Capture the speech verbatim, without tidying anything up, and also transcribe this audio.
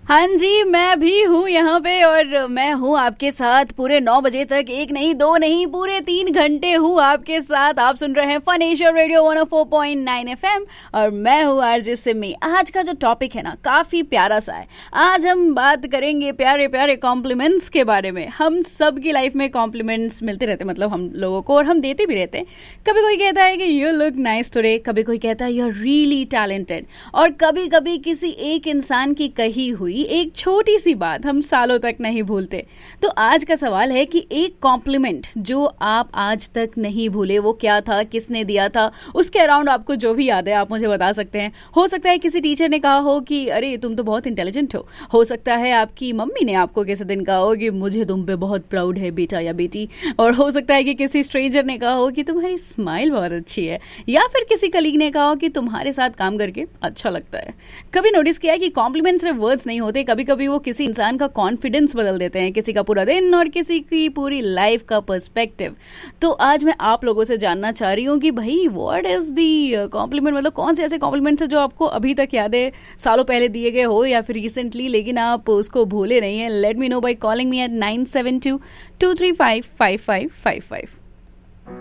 हाँ जी, मैं भी हूँ यहाँ पे और मैं हूँ आपके साथ पूरे नौ बजे तक। एक नहीं, दो नहीं, पूरे तीन घंटे हूँ आपके साथ। आप सुन रहे हैं fun Asia radio one O four point nine F M और मैं हूँ आरजे सिमी। आज का जो टॉपिक है ना, काफी प्यारा सा है। आज हम बात करेंगे प्यारे प्यारे कॉम्प्लीमेंट्स के बारे में। हम सब की लाइफ में कॉम्प्लीमेंट्स मिलते रहते, मतलब हम लोगों को, और हम देते भी रहते हैं। कभी कोई कहता है कि यू लुक नाइस टुडे, कभी कोई कहता है यू आर रियली टैलेंटेड, और कभी कभी किसी एक इंसान की कही हुई एक छोटी सी बात हम सालों तक नहीं भूलते। तो आज का सवाल है कि एक कॉम्प्लीमेंट जो आप आज तक नहीं भूले, वो क्या था, किसने दिया था, उसके अराउंड आपको जो भी याद है आप मुझे बता सकते हैं। हो सकता है किसी टीचर ने कहा हो कि अरे तुम तो बहुत इंटेलिजेंट हो। हो सकता है आपकी मम्मी ने आपको किसी दिन कहा हो कि मुझे तुम पे बहुत प्राउड है बेटा या बेटी। और हो सकता है कि किसी स्ट्रेंजर ने कहा हो कि तुम्हारी स्माइल बहुत अच्छी है, या फिर किसी कलीग ने कहा हो कि तुम्हारे साथ काम करके अच्छा लगता है। कभी नोटिस किया है कि कॉम्प्लीमेंट सिर्फ वर्ड्स नहीं होते, कभी कभी वो किसी इंसान का कॉन्फिडेंस बदल देते हैं, किसी का पूरा दिन और किसी की पूरी लाइफ का पर्सपेक्टिव। तो आज मैं आप लोगों से जानना चाह रही हूँ कि भाई व्हाट इज दी कॉम्प्लीमेंट, मतलब कौन से ऐसे कॉम्प्लीमेंट्स है जो आपको अभी तक याद है, सालों पहले दिए गए हो या फिर रिसेंटली, लेकिन आप उसको भूले नहीं है। Let me know by calling me at nine seven to to three five five five five five.